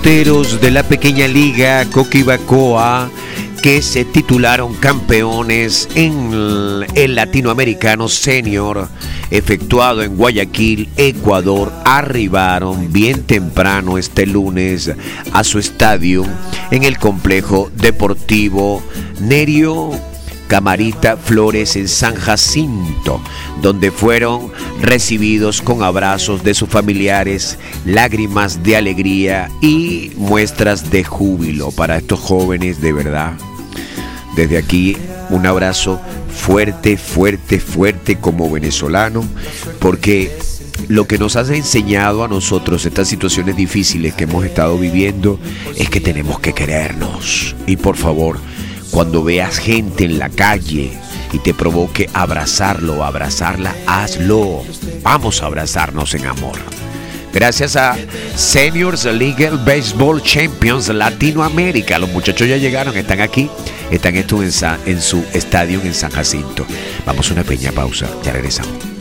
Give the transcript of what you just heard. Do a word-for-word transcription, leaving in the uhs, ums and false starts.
Peloteros de la pequeña liga Coquibacoa que se titularon campeones en el Latinoamericano Senior efectuado en Guayaquil, Ecuador, arribaron bien temprano este lunes a su estadio en el complejo deportivo Nerio Camarita Flores en San Jacinto, donde fueron recibidos con abrazos de sus familiares, lágrimas de alegría y muestras de júbilo para estos jóvenes. De verdad, desde aquí un abrazo fuerte, fuerte, fuerte como venezolano, porque lo que nos ha enseñado a nosotros estas situaciones difíciles que hemos estado viviendo es que tenemos que querernos. Y por favor, cuando veas gente en la calle y te provoque abrazarlo o abrazarla, hazlo. Vamos a abrazarnos en amor. Gracias a Seniors Legal Baseball Champions Latinoamérica. Los muchachos ya llegaron, están aquí, están en, en su estadio en San Jacinto. Vamos a una pequeña pausa, ya regresamos.